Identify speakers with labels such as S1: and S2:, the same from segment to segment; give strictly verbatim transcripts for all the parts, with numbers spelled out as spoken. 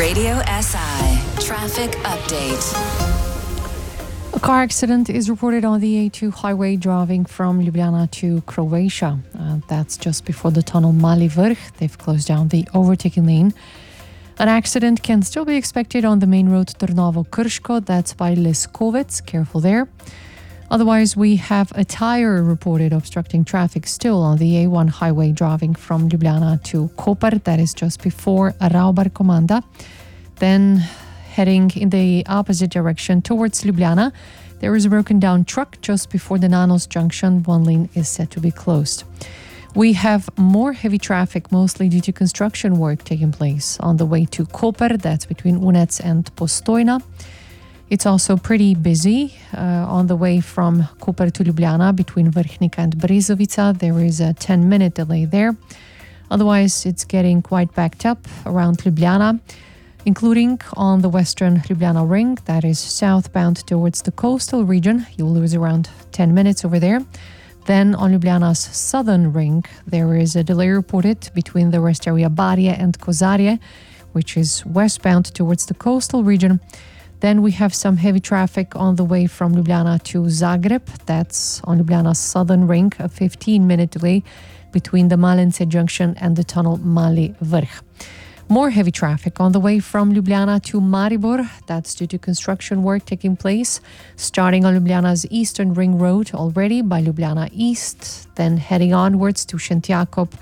S1: Radio S I Traffic Update.
S2: A car accident is reported on the A two highway driving from Ljubljana to Croatia. Uh, that's just before the tunnel Mali Vrh. They've closed down the overtaking lane. An accident can still be expected on the main road Trnovo-Krško. That's by Leskovec. Careful there. Otherwise, we have a tire reported obstructing traffic still on the A one highway driving from Ljubljana to Koper. That is just before Raubar Komanda. Then heading in the opposite direction towards Ljubljana, there is a broken down truck just before the Nanos junction. One lane is set to be closed. We have more heavy traffic, mostly due to construction work taking place on the way to Koper. That's between Unec and Postojna. It's also pretty busy uh, on the way from Koper to Ljubljana between Vrhnika and Brezovica. There is a ten minute delay there. Otherwise, it's getting quite backed up around Ljubljana, including on the western Ljubljana ring, that is southbound towards the coastal region. You'll lose around ten minutes over there. Then on Ljubljana's southern ring, there is a delay reported between the rest area Barje and Kozarje, which is westbound towards the coastal region. Then we have some heavy traffic on the way from Ljubljana to Zagreb. That's on Ljubljana's southern ring, a fifteen minute delay between the Malence junction and the tunnel Mali Vrh. More heavy traffic on the way from Ljubljana to Maribor. That's due to construction work taking place, starting on Ljubljana's eastern ring road already by Ljubljana East, then heading onwards to Šentjakob,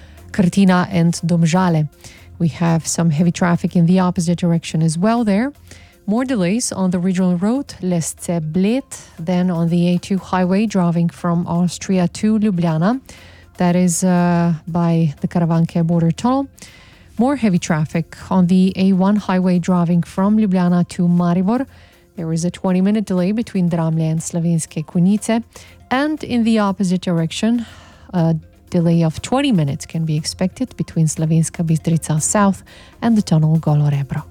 S2: Krtina and Domžale. We have some heavy traffic in the opposite direction as well there. More delays on the regional road Lesce-Bled, then on the A two highway driving from Austria to Ljubljana. That is uh, by the Karavanke border tunnel. More heavy traffic on the A one highway driving from Ljubljana to Maribor. There is a twenty minute delay between Dramlje and Slovenske Konjice. And in the opposite direction, a delay of twenty minutes can be expected between Slovenska Bistrica South and the tunnel Golo Rebro.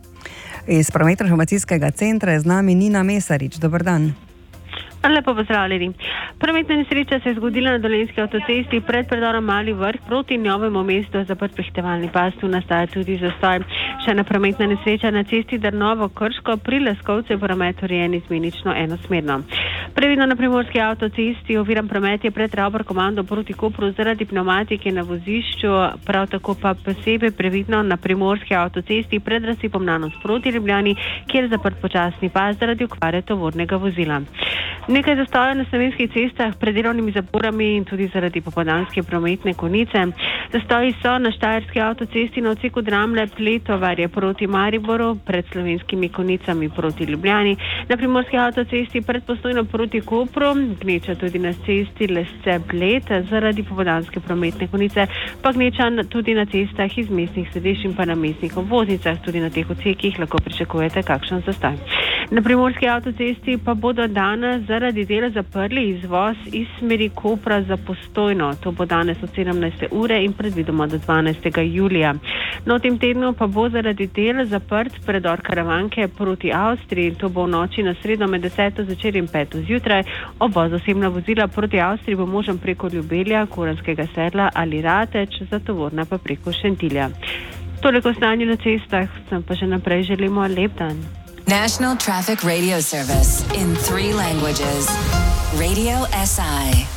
S3: Iz prometno-informacijskega centra je z nami Nina Mesarič. Dober dan.
S4: Lepo pozdravljeni. Prometna nesreča se je zgodila na Dolenjski avtocesti pred predorom Mali Vrh proti Novemu mestu. Zaprt prehitevalni pas, tu nastaja tudi zastoj. Še ena prometna nesreča na cesti Trnovo-Krško pri Leskovcu je promet urejen izmenično enosmerno. Previdno na primorski avtocesti oviran promet je pred Raubar Komando proti Kopru zaradi pneumatike na vozišču, prav tako pa posebej previdno na primorski avtocesti pred razsipom Nanos proti Ljubljani, kjer je zaprt počasni pas zaradi okvare tovornega vozila. Nekaj zastoja na slovenskih cestah pred delovnimi zaporami in tudi zaradi popoldanske prometne konice. Zastoji so na štajerski avtocesti na odseku Dramlje-Pletovarje proti Mariboru, pred slovenskimi konicami proti Ljubljani, na primorski avtocesti pred Postojno proti Kopru, gneča tudi na cesti Lesce-Bled zaradi popoldanske prometne konice, pa gneča tudi na cestah iz mestnih središč in pa na mestnih obvoznicah. Tudi na teh odsekih lahko pričakujete kakšen zastoj. Na primorski avtocesti pa bodo danes zaradi dela zaprli izvoz iz smeri Kopra za Postojno. To bo danes od sedemnajste ure in predvidoma do dvanajstega julija. No, v tem tednu pa bo zaradi dela zaprt predor Karavanke proti Avstriji. To bo v noči na sredo med deseto zvečer in peto zjutraj. Obvoz osebna vozila proti Avstriji bo možen preko Ljubelja, Koranskega sedla ali Rateč, za tovorna pa preko Šentilja. Toliko stanje na cestah, sem pa že naprej želimo lep dan.
S1: National Traffic Radio Service in three languages. Radio S I.